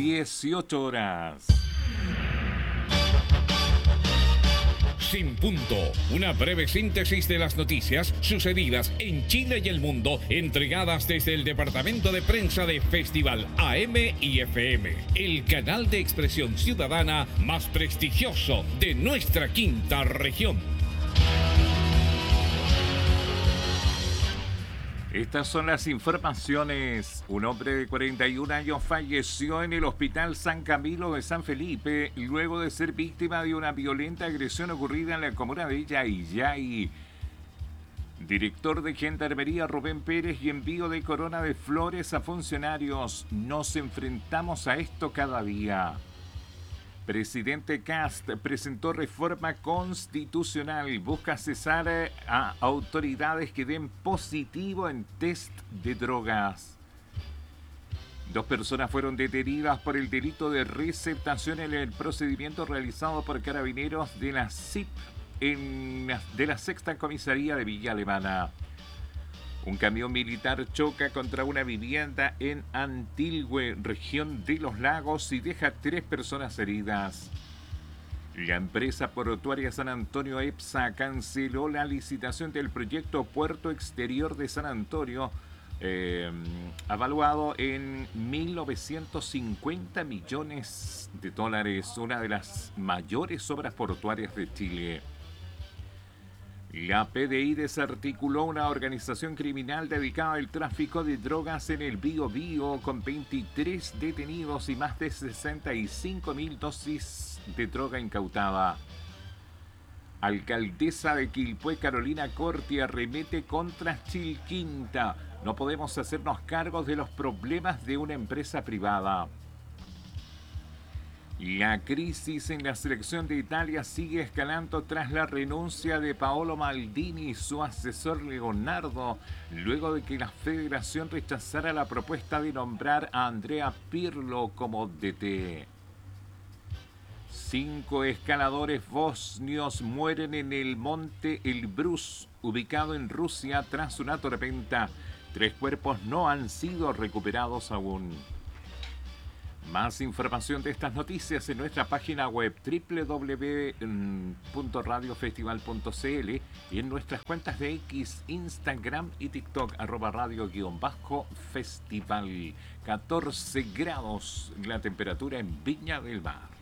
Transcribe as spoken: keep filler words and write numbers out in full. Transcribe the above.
dieciocho horas. Sin Punto, una breve síntesis de las noticias sucedidas en Chile y el mundo, entregadas desde el departamento de prensa de Festival A M y F M, el canal de expresión ciudadana más prestigioso de nuestra quinta región. Estas son las informaciones. Un hombre de cuarenta y un años falleció en el Hospital San Camilo de San Felipe luego de ser víctima de una violenta agresión ocurrida en la comuna de Yayay. Director de Gendarmería Rubén Pérez y envío de corona de flores a funcionarios. Nos enfrentamos a esto cada día. Presidente Kast presentó reforma constitucional. Busca cesar a autoridades que den positivo en test de drogas. Dos personas fueron detenidas por el delito de receptación en el procedimiento realizado por carabineros de la C I P en, de la Sexta Comisaría de Villa Alemana. Un camión militar choca contra una vivienda en Antilhue, región de los Lagos, y deja tres personas heridas. La empresa portuaria San Antonio EPSA canceló la licitación del proyecto Puerto Exterior de San Antonio, eh, evaluado en mil novecientos cincuenta millones de dólares, una de las mayores obras portuarias de Chile. La P D I desarticuló una organización criminal dedicada al tráfico de drogas en el Biobío con veintitrés detenidos y más de sesenta y cinco mil dosis de droga incautada. Alcaldesa de Quilpué, Carolina Corti, arremete contra Chilquinta. No podemos hacernos cargos de los problemas de una empresa privada. La crisis en la selección de Italia sigue escalando tras la renuncia de Paolo Maldini y su asesor Leonardo, luego de que la federación rechazara la propuesta de nombrar a Andrea Pirlo como D T. Cinco escaladores bosnios mueren en el monte Elbrus, ubicado en Rusia, tras una tormenta. Tres cuerpos no han sido recuperados aún. Más información de estas noticias en nuestra página web doble u doble u doble u punto radio festival punto c l y en nuestras cuentas de X, Instagram y TikTok, arroba radio guión bajo festival. catorce grados la temperatura en Viña del Mar.